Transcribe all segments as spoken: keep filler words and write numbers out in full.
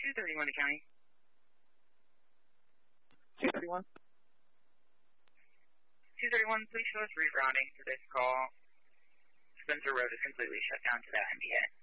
two thirty-one to county. two thirty-one. two thirty-one, please show us rerouting for this call. Spencer Road is completely shut down to that M B A.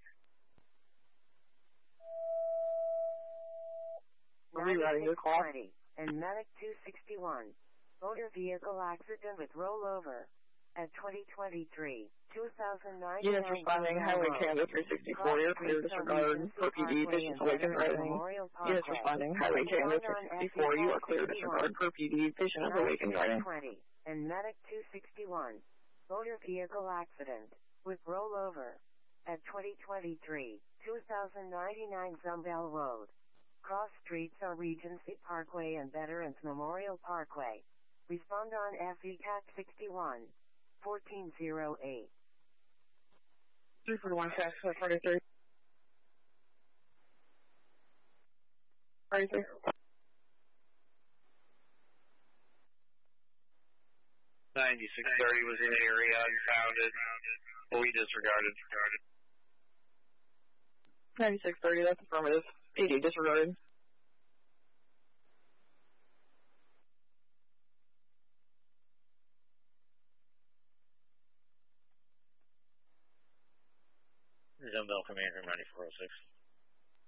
Rerouting this call. And Medic two sixty-one. Motor vehicle accident with rollover. At twenty twenty-three, two thousand nine. Units responding Highway Canada three sixty-four, you're clear, disregard per P D, Vision Awaken Rising. Units responding Highway Canada three sixty-four, you are clear, disregard per P D, Vision Awaken Rising. And Medic two sixty-one, motor vehicle accident with rollover. At twenty twenty-three, two thousand ninety-nine Zumbel Road. Cross streets are Regency Parkway and Veterans Memorial Parkway. Respond on F E C A T sixty-one. fourteen oh eight. three forty-one, fast, forty-three. forty-three. ninety-six thirty was in the area, unfounded. We disregarded. ninety-six thirty, that's affirmative. P D, disregarded. Zumbel Commander ninety-four oh six.